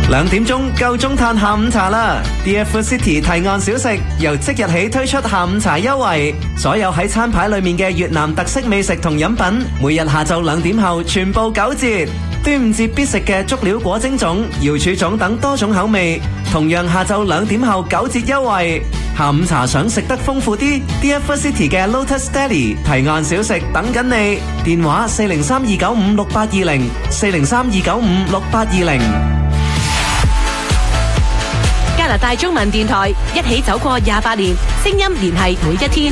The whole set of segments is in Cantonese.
2點鐘夠鐘嘆下午茶啦 ！Dear Food City 提案小食由即日起推出下午茶優惠，所有喺餐牌裏面嘅越南特色美食同飲品，每日下晝2點後全部9折。端午節必食嘅足料果蒸粽、瑤柱粽等多種口味，同樣下晝2點後9折優惠。下午茶想食得豐富啲 ，Dear Food City 嘅 Lotus Deli 提案小食等緊你，電話403-295-6820 403-295-6820。 加拿大中文電台一起走過28年，聲音聯繫每一天。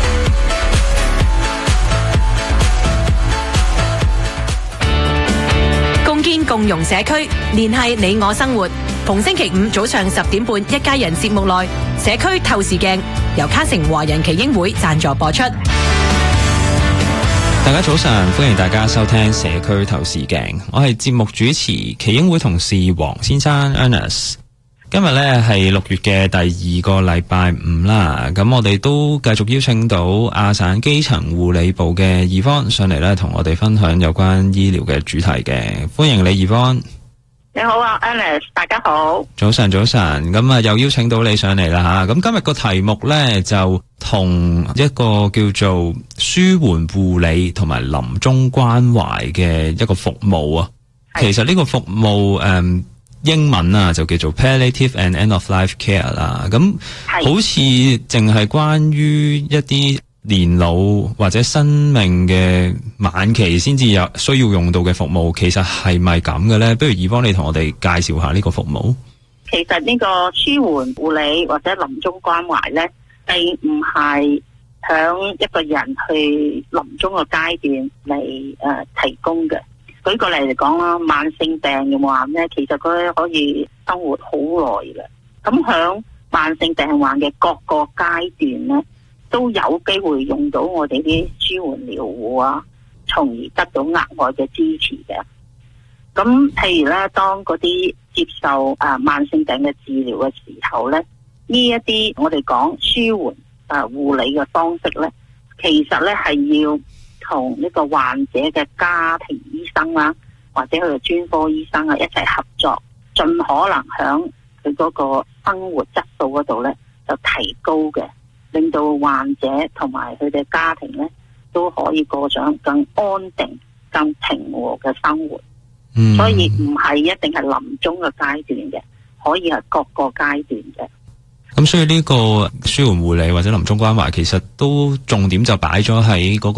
共建共融社區，聯繫你我生活。逢星期五早上10點半，一家人節目內社區透視鏡，由卡城華人耆英會贊助播出。 大家早晨，歡迎大家收聽社區透視鏡，我係節目主持耆英會同事黃先生 Ernest。今日咧係6月嘅第2個禮拜五啦，咁我哋都繼續邀請到亞省基層護理部嘅Yvonne上嚟咧，同我哋分享有關醫療嘅主題嘅。歡迎你Yvonne。 你好啊 Ernest， 大家好。 早晨，咁啊又邀請到你上嚟啦吓。咁今日個題目咧就同一個叫做舒緩護理同埋臨終關懷嘅一個服務啊。其實呢個服務英文啊就叫做 Palliative and End of Life Care 啦，咁好似淨係關於一啲年老或者生命嘅晚期先至有需要用到嘅服務，其實係咪咁嘅咧？不如Yvonne你同我哋介紹下呢個服務。 其實呢個舒緩護理或者臨終關懷咧，並唔係響一個人去臨終嘅階段嚟提供嘅。舉個例嚟講啦，慢性病嘅患咧，其實佢可以生活好耐嘅。咁響慢性病患嘅各個階段咧，都有機會用到我哋啲舒緩療護啊，從而得到額外嘅支持嘅。咁譬如咧，當嗰啲接受慢性病嘅治療嘅時候咧，呢一啲我哋講舒緩護理嘅方式咧，其實咧係要同呢個患者嘅家庭醫生啦，或者佢嘅專科醫生啊一齊合作，盡可能響佢嗰個生活質素嗰度咧就提高嘅，令到患者同埋佢哋家庭咧都可以過上更安定、更平和嘅生活。所以唔係一定係臨終嘅階段嘅，可以係各個階段嘅。 咁所以呢個舒緩護理或者臨終關懷，其實都重點就擺咗喺嗰個